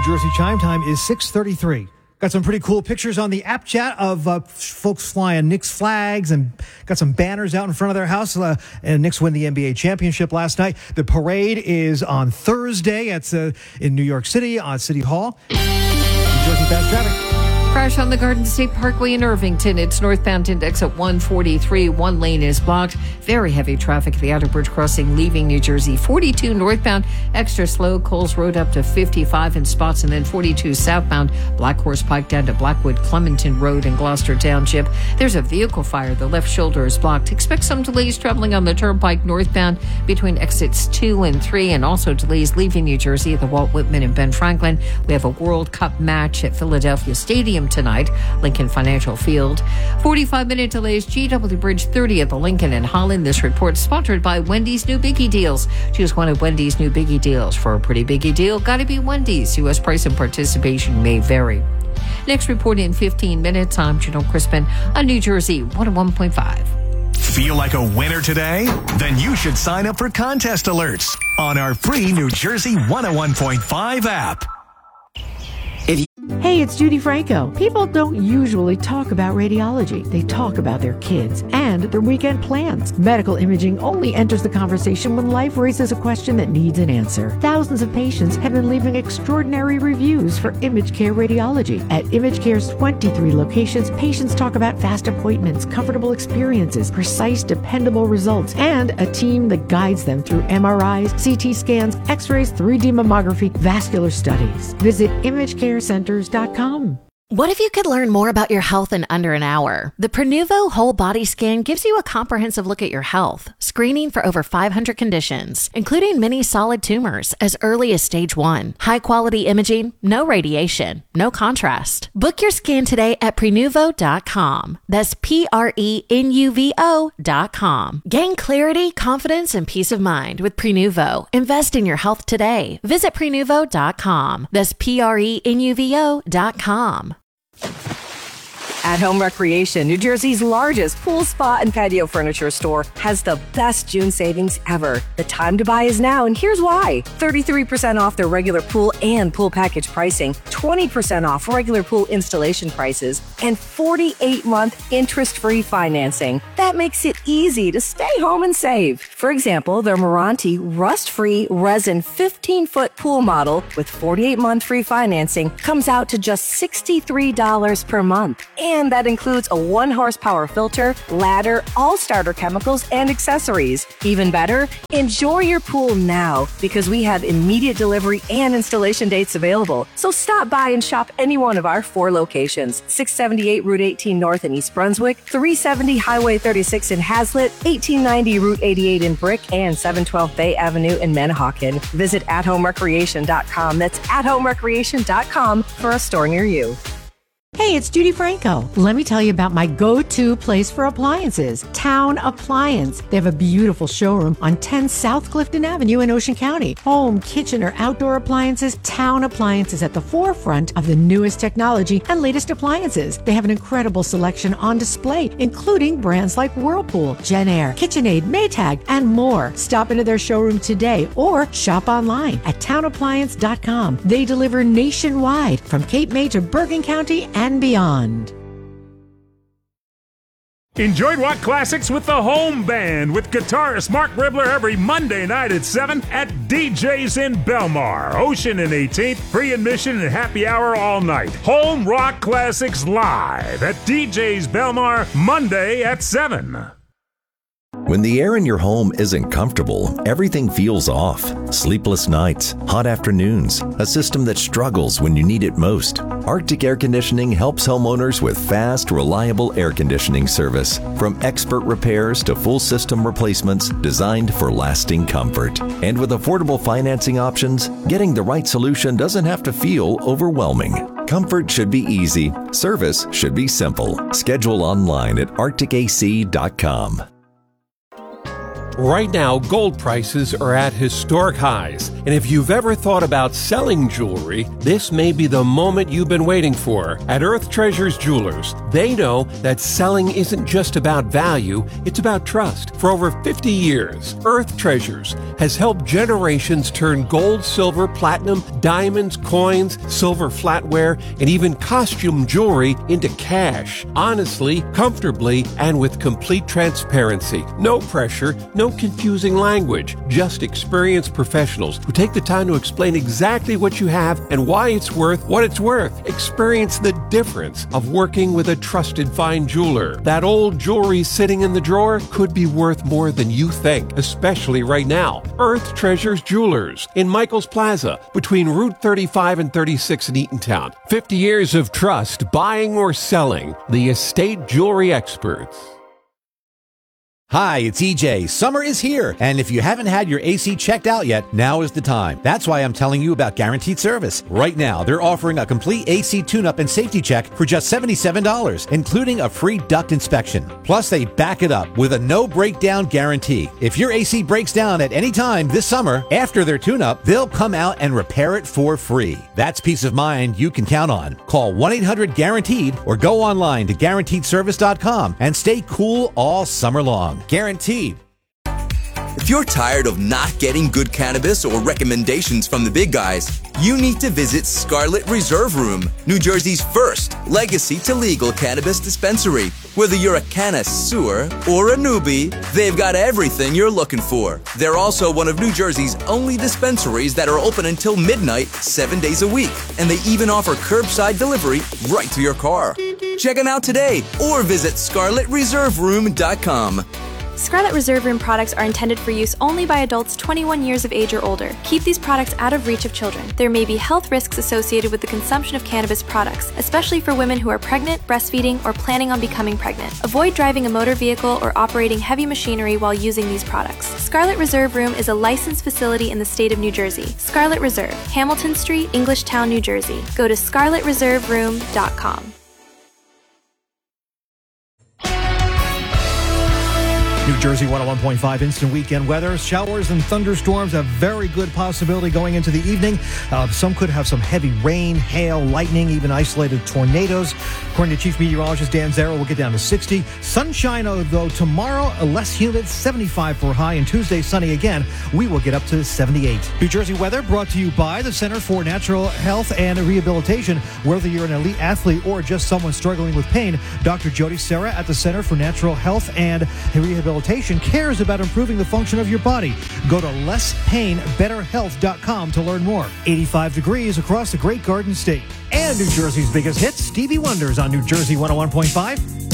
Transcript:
Jersey chime time is 6:33. Got some pretty cool pictures on the app chat of folks flying Knicks flags and got some banners out in front of their house. And Knicks win the NBA championship last night. The parade is on Thursday. It's in New York City on City Hall. New Jersey fast traffic. Crash on the Garden State Parkway in Irvington. It's northbound index at 143. One lane is blocked. Very heavy traffic at the Outer Bridge Crossing leaving New Jersey. 42 northbound, extra slow. Coles Road up to 55 in spots. And then 42 southbound, Black Horse Pike down to Blackwood Clementon Road in Gloucester Township. There's a vehicle fire. The left shoulder is blocked. Expect some delays traveling on the Turnpike northbound between exits 2 and 3. And also delays leaving New Jersey at the Walt Whitman and Ben Franklin. We have a World Cup match at Philadelphia Stadium tonight, Lincoln Financial Field. 45-minute delays, GW Bridge 30 at the Lincoln and Holland. This report sponsored by Wendy's New Biggie Deals. Choose one of Wendy's New Biggie Deals. For a pretty biggie deal, gotta be Wendy's. U.S. price and participation may vary. Next report in 15 minutes. I'm Janelle Crispin on New Jersey 101.5. Feel like a winner today? Then you should sign up for contest alerts on our free New Jersey 101.5 app. Hey, it's Judy Franco. People don't usually talk about radiology. They talk about their kids and their weekend plans. Medical imaging only enters the conversation when life raises a question that needs an answer. Thousands of patients have been leaving extraordinary reviews for ImageCare Radiology. At ImageCare's 23 locations, patients talk about fast appointments, comfortable experiences, precise, dependable results, and a team that guides them through MRIs, CT scans, X-rays, 3D mammography, vascular studies. Visit ImageCareCenters.com. What if you could learn more about your health in under an hour? The Prenuvo Whole Body Scan gives you a comprehensive look at your health, screening for over 500 conditions, including many solid tumors as early as stage 1. High-quality imaging, no radiation, no contrast. Book your scan today at Prenuvo.com. That's Prenuvo.com. Gain clarity, confidence, and peace of mind with Prenuvo. Invest in your health today. Visit Prenuvo.com. That's Prenuvo.com. At Home Recreation, New Jersey's largest pool, spa, and patio furniture store, has the best June savings ever. The time to buy is now, and here's why. 33% off their regular pool and pool package pricing, 20% off regular pool installation prices, and 48-month interest-free financing. That makes it easy to stay home and save. For example, their Meranti rust-free resin 15-foot pool model with 48-month free financing comes out to just $63 per month. And that includes a 1-horsepower filter, ladder, all starter chemicals, and accessories. Even better, enjoy your pool now because we have immediate delivery and installation dates available. So stop by and shop any one of our 4 locations: 678 Route 18 North in East Brunswick, 370 Highway 36 in Hazlet, 1890 Route 88 in Brick, and 712 Bay Avenue in Manahawkin. Visit AtHomeRecreation.com. That's AtHomeRecreation.com for a store near you. Hey, it's Judy Franco. Let me tell you about my go-to place for appliances, Town Appliance. They have a beautiful showroom on 10 South Clifton Avenue in Ocean County. Home, kitchen, or outdoor appliances, Town Appliance is at the forefront of the newest technology and latest appliances. They have an incredible selection on display, including brands like Whirlpool, JennAir, KitchenAid, Maytag, and more. Stop into their showroom today or shop online at townappliance.com. They deliver nationwide from Cape May to Bergen County and beyond. Enjoy rock classics with the Home Band with guitarist Mark Ribler every Monday night at 7 at DJ's in Belmar. Ocean and 18th, free admission and happy hour all night. Home Rock Classics live at DJ's Belmar Monday at 7. When the air in your home isn't comfortable, everything feels off. Sleepless nights, hot afternoons, a system that struggles when you need it most. Arctic Air Conditioning helps homeowners with fast, reliable air conditioning service. From expert repairs to full system replacements designed for lasting comfort. And with affordable financing options, getting the right solution doesn't have to feel overwhelming. Comfort should be easy. Service should be simple. Schedule online at arcticac.com. Right now, gold prices are at historic highs. And if you've ever thought about selling jewelry, this may be the moment you've been waiting for. At Earth Treasures Jewelers, they know that selling isn't just about value, it's about trust. For over 50 years, Earth Treasures has helped generations turn gold, silver, platinum, diamonds, coins, silver flatware, and even costume jewelry into cash. Honestly, comfortably, and with complete transparency. No pressure, no confusing language. Just experienced professionals who take the time to explain exactly what you have and why it's worth what it's worth. Experience the difference of working with a trusted fine jeweler. That old jewelry sitting in the drawer could be worth more than you think, especially right now. Earth Treasures Jewelers in Michaels Plaza between Route 35 and 36 in Eatontown. 50 years of trust, buying or selling. The Estate Jewelry Experts. Hi, it's EJ. Summer is here, and if you haven't had your AC checked out yet, now is the time. That's why I'm telling you about Guaranteed Service. Right now, they're offering a complete AC tune-up and safety check for just $77, including a free duct inspection. Plus, they back it up with a no-breakdown guarantee. If your AC breaks down at any time this summer, after their tune-up, they'll come out and repair it for free. That's peace of mind you can count on. Call 1-800-GUARANTEED or go online to GuaranteedService.com and stay cool all summer long. Guaranteed. If you're tired of not getting good cannabis or recommendations from the big guys, you need to visit Scarlet Reserve Room, New Jersey's first legacy to legal cannabis dispensary. Whether you're a connoisseur or a newbie, they've got everything you're looking for. They're also one of New Jersey's only dispensaries that are open until midnight, 7 days a week. And they even offer curbside delivery right to your car. Check them out today or visit ScarletReserveRoom.com. Scarlet Reserve Room products are intended for use only by adults 21 years of age or older. Keep these products out of reach of children. There may be health risks associated with the consumption of cannabis products, especially for women who are pregnant, breastfeeding, or planning on becoming pregnant. Avoid driving a motor vehicle or operating heavy machinery while using these products. Scarlet Reserve Room is a licensed facility in the state of New Jersey. Scarlet Reserve, Hamilton Street, Englishtown, New Jersey. Go to ScarletReserveRoom.com. New Jersey 101.5 instant weekend weather. Showers and thunderstorms, a very good possibility going into the evening. Some could have some heavy rain, hail, lightning, even isolated tornadoes. According to Chief Meteorologist Dan Zero, we'll get down to 60. Sunshine, though, tomorrow, less humid, 75 for high, and Tuesday, sunny again. We will get up to 78. New Jersey weather brought to you by the Center for Natural Health and Rehabilitation. Whether you're an elite athlete or just someone struggling with pain, Dr. Jody Serra at the Center for Natural Health and Rehabilitation cares about improving the function of your body. Go to lesspainbetterhealth.com to learn more. 85 degrees across the Great Garden State. And New Jersey's biggest hits, Stevie Wonder's on New Jersey 101.5.